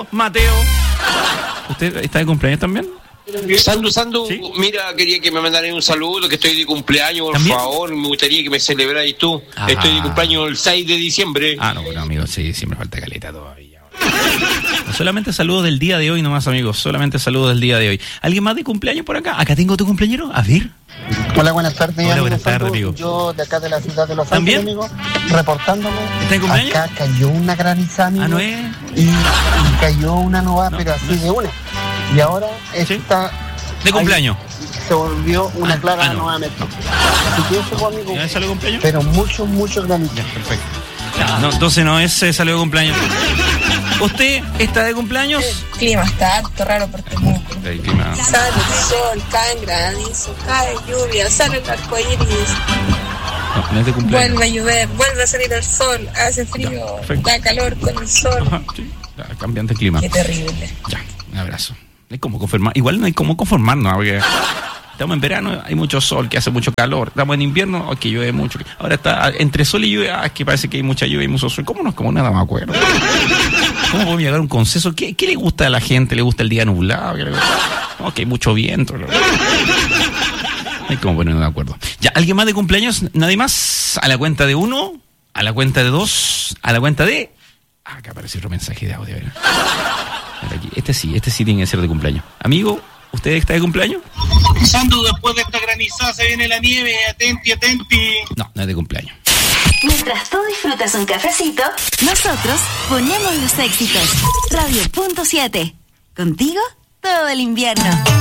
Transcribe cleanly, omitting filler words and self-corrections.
Mateo. ¿Usted está de cumpleaños también? Sandu, ¿sí? Mira, quería que me mandaran un saludo, que estoy de cumpleaños, por favor, me gustaría que me celebrarais tú. Estoy de cumpleaños el 6 de diciembre. No, bueno, amigo, sí, siempre falta caleta todavía. Solamente saludos del día de hoy nomás, amigos, solamente saludos del día de hoy. ¿Alguien más de cumpleaños por acá? Acá tengo tu cumpleañero, a ver. Hola, buenas tardes. Hola, buenas tardes, amigo. Yo de acá de la ciudad de Los Ángeles, amigo, reportándome. ¿Está en cumpleaños? Acá cayó una granizada, amigo. ¿No es? Y cayó una nueva, pero así de una. Y ahora está... ¿De cumpleaños? Se volvió una clara nuevamente. Así que eso, amigo. ¿Ya salió de cumpleaños? Pero mucho granizo. Ya, perfecto. No, entonces no es salió de cumpleaños. ¿Usted está de cumpleaños? El clima está harto raro porque el clima... sale el sol, cae granizo, cae lluvia, sale el arcoíris. No es de cumpleaños. Vuelve a llover, vuelve a salir el sol, hace frío, da calor con el sol. Ajá, sí. Cambiante clima. Qué terrible. Ya, un abrazo. No hay cómo conformar. Igual no hay cómo conformarnos, porque estamos en verano, hay mucho sol, que hace mucho calor. Estamos en invierno, que llueve mucho. Ahora está entre sol y lluvia, es que parece que hay mucha lluvia y mucho sol. ¿Cómo no es como nada me acuerdo? ¿Cómo podemos llegar a un consenso? ¿Qué le gusta a la gente? ¿Le gusta el día nublado? No, que hay mucho viento. No hay cómo ponernos de acuerdo. Ya, ¿alguien más de cumpleaños? ¿Nadie más? A la cuenta de 1, a la cuenta de 2, a la cuenta de... Acá apareció otro mensaje de audio. Aquí. Este sí tiene que ser de cumpleaños. Amigo, ¿usted está de cumpleaños? Sandu, después de esta granizada se viene la nieve, atenti. No es de cumpleaños. Mientras tú disfrutas un cafecito, nosotros ponemos los éxitos. Radio.7. Contigo todo el invierno.